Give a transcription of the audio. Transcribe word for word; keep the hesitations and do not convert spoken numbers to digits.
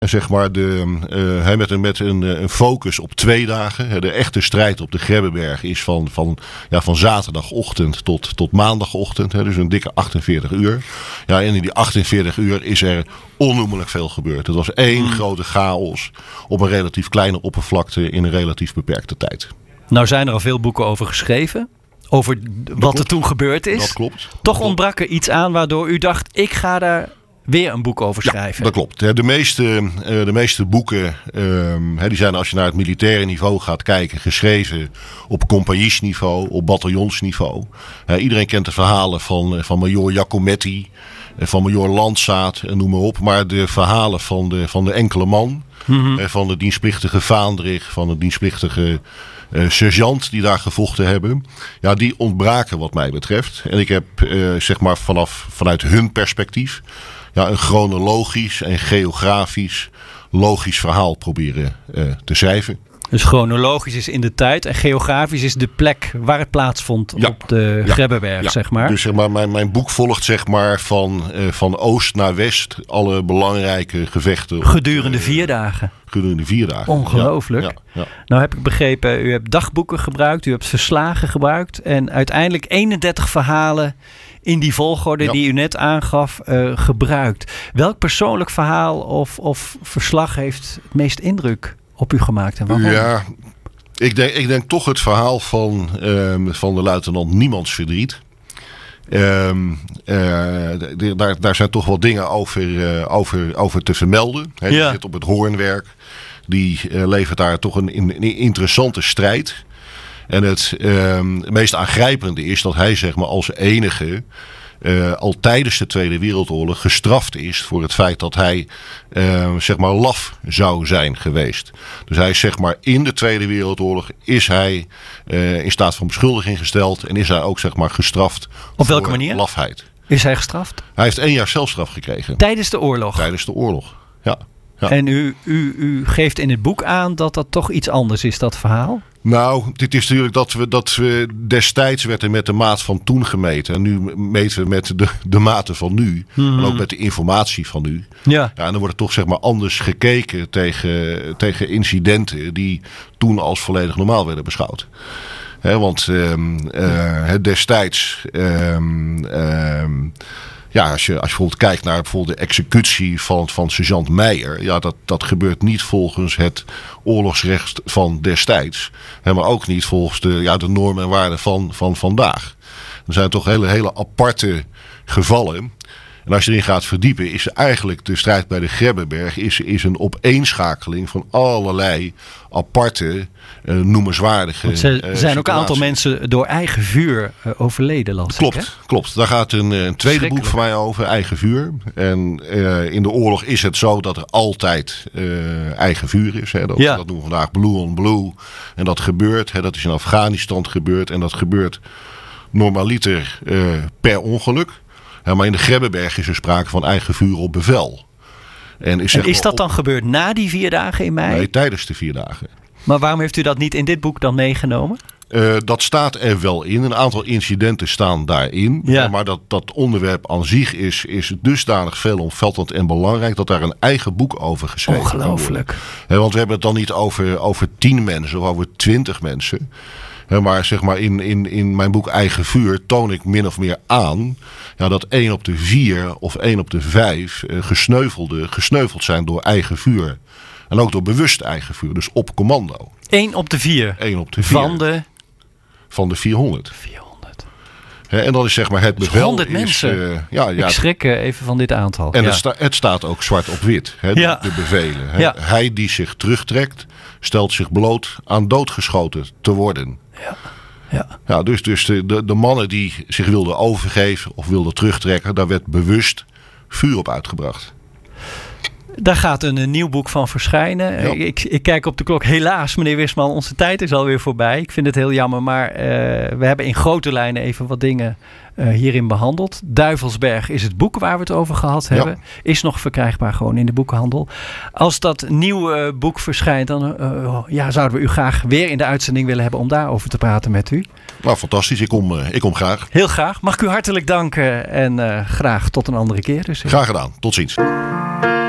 Zeg maar de, uh, met, een, met een, een focus op twee dagen. De echte strijd op de Grebbeberg is van, van, ja, van zaterdagochtend tot, tot maandagochtend. Hè, dus een dikke achtenveertig uur. Ja, en in die achtenveertig uur is er onnoemelijk veel gebeurd. Het was één mm. grote chaos op een relatief kleine oppervlakte in een relatief beperkte tijd. Nou zijn er al veel boeken over geschreven. Over wat klopt. Er toen gebeurd is. Dat klopt. Toch ontbrak er iets aan waardoor u dacht, ik ga daar weer een boek over schrijven. Ja, dat klopt. De meeste, de meeste boeken die zijn, als je naar het militaire niveau gaat kijken, geschreven op compagniesniveau, op bataljonsniveau. Iedereen kent de verhalen van, van Major Jacometti, van Major Landsaat, noem maar op. Maar de verhalen van de, van de enkele man, mm-hmm. van de dienstplichtige Vaandrig, van de dienstplichtige Uh, sergeant die daar gevochten hebben. Ja, die ontbraken wat mij betreft. En ik heb uh, zeg maar vanaf, vanuit hun perspectief ja, een chronologisch en geografisch logisch verhaal proberen uh, te schrijven. Dus chronologisch is in de tijd en geografisch is de plek waar het plaatsvond ja. op de ja. Grebbeberg, ja. zeg maar. Dus zeg maar, mijn, mijn boek volgt zeg maar van, uh, van oost naar west alle belangrijke gevechten. Gedurende op, uh, vier dagen. Gedurende vier dagen. Ongelooflijk. Ja, ja, ja. Nou heb ik begrepen, u hebt dagboeken gebruikt, u hebt verslagen gebruikt en uiteindelijk eenendertig verhalen in die volgorde ja. die u net aangaf uh, gebruikt. Welk persoonlijk verhaal of, of verslag heeft het meest indruk op u gemaakt en waarom? Ja, ik denk, ik denk toch het verhaal van, um, van de luitenant Niemands Verdriet. Um, uh, d- daar, daar zijn toch wel dingen over, uh, over, over te vermelden. He, ja. Die zit op het hoornwerk. Die uh, levert daar toch een, een interessante strijd. En het um, meest aangrijpende is dat hij zeg maar als enige Uh, al tijdens de Tweede Wereldoorlog gestraft is voor het feit dat hij uh, zeg maar laf zou zijn geweest. Dus hij is zeg maar in de Tweede Wereldoorlog is hij uh, in staat van beschuldiging gesteld en is hij ook zeg maar gestraft. Op welke voor manier? Lafheid. Is hij gestraft? Hij heeft één jaar celstraf gekregen. Tijdens de oorlog? Tijdens de oorlog, ja. ja. En u, u, u geeft in het boek aan dat dat toch iets anders is, dat verhaal? Nou, dit is natuurlijk dat we, dat we destijds werd er met de maat van toen gemeten. En nu meten we met de, de maten van nu. Mm-hmm. En ook met de informatie van nu. Ja. Ja, en dan wordt er toch zeg maar anders gekeken tegen, tegen incidenten die toen als volledig normaal werden beschouwd. He, want um, uh, destijds Um, um, Ja, als je, als je bijvoorbeeld kijkt naar bijvoorbeeld de executie van, van sergeant Meijer. Ja, dat, dat gebeurt niet volgens het oorlogsrecht van destijds. Hè, maar ook niet volgens de, ja, de normen en waarden van, van vandaag. Er zijn toch hele, hele aparte gevallen. En als je erin gaat verdiepen, is eigenlijk de strijd bij de Grebbeberg is, is een opeenschakeling van allerlei aparte, uh, noemenswaardige. Want er uh, zijn ook een aantal mensen door eigen vuur uh, overleden, las Klopt, ik, hè? klopt. Daar gaat een, een tweede boek van mij over, Eigen Vuur. En uh, in de oorlog is het zo dat er altijd uh, eigen vuur is. Hè. Dat, ja. dat noemen we vandaag blue on blue. En dat gebeurt, hè, dat is in Afghanistan gebeurd. En dat gebeurt normaliter uh, per ongeluk. Ja, maar in de Grebbeberg is er sprake van eigen vuur op bevel. En is, en is dat dan op... gebeurd na die vier dagen in mei? Nee, tijdens de vier dagen. Maar waarom heeft u dat niet in dit boek dan meegenomen? Uh, dat staat er wel in. Een aantal incidenten staan daarin. Ja. Maar dat, dat onderwerp aan zich is, is dusdanig veelomvattend en belangrijk dat daar een eigen boek over geschreven wordt. Ongelooflijk. He, want we hebben het dan niet over, over tien mensen of over twintig mensen. He, maar zeg maar in, in, in mijn boek Eigen Vuur toon ik min of meer aan ja, dat één op de vier of één op de vijf uh, gesneuvelde, gesneuveld zijn door eigen vuur. En ook door bewust eigen vuur, dus op commando. één op de vier? één op de vier. Van de? Van de vierhonderd. vierhonderd. He, en dan is zeg maar het bevel. Dus honderd is, mensen. Uh, ja, ja, ik schrik uh, even van dit aantal. En ja. het, sta, het staat ook zwart op wit, he, ja. de, de bevelen. He. Ja. Hij die zich terugtrekt, stelt zich bloot aan doodgeschoten te worden. Ja. Ja. Ja, dus dus de, de, de mannen die zich wilden overgeven of wilden terugtrekken, daar werd bewust vuur op uitgebracht. Daar gaat een, een nieuw boek van verschijnen. Ja. Ik, ik kijk op de klok. Helaas, meneer Wisman, onze tijd is alweer voorbij. Ik vind het heel jammer, maar uh, we hebben in grote lijnen even wat dingen uh, hierin behandeld. Duivelsberg is het boek waar we het over gehad hebben. Ja. Is nog verkrijgbaar gewoon in de boekhandel. Als dat nieuwe uh, boek verschijnt, dan uh, ja, zouden we u graag weer in de uitzending willen hebben om daarover te praten met u. Nou, fantastisch. Ik kom, uh, ik kom graag. Heel graag. Mag ik u hartelijk danken en uh, graag tot een andere keer. Dus, graag gedaan. Tot ziens.